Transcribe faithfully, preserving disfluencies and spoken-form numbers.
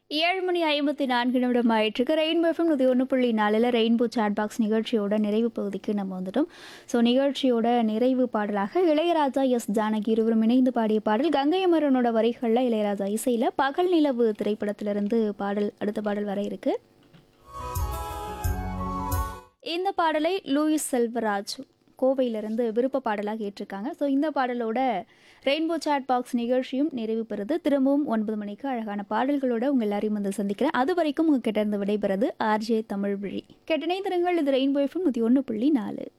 ஏழு மணி ஐம்பத்தி நான்கு நிமிடம் ஆயிட்டிருக்கு. ரெயின்போ எஃப்எம் நூற்றி ஒன்று புள்ளி நாலில் ரெயின்போ சாட் பாக்ஸ் நிகழ்ச்சியோட நிறைவு பகுதிக்கு நம்ம வந்துட்டோம். ஸோ நிகழ்ச்சியோட நிறைவு பாடலாக இளையராஜா, எஸ் ஜானகி இருவரும் இணைந்து பாடிய பாடல் கங்கை அமரனோட வரிகளில் இளையராஜா இசையில் பகல் நிலவு திரைப்படத்திலிருந்து பாடல் அடுத்த பாடல் வர இருக்கு. இந்த பாடலை லூயிஸ் செல்வராஜ் கோவையிலிருந்து விருப்ப பாடலாக ஏற்றிருக்காங்க. ஸோ இந்த பாடலோட ரெயின்போ சாட் பாக்ஸ் நிகழ்ச்சியும் நிறைவு பெறுது. திரும்பவும் ஒன்பது மணிக்கு அழகான பாடல்களோட உங்கள் எல்லாரையும் வந்து சந்திக்கிறேன். அது வரைக்கும் உங்கள் கிட்ட இருந்து விடைபெறது ஆர்ஜே தமிழ் விழி. கேட்டனை திருங்கள். இது ரெயின்போ எஃப்எம் நூற்றி ஒன்று புள்ளி நாலு.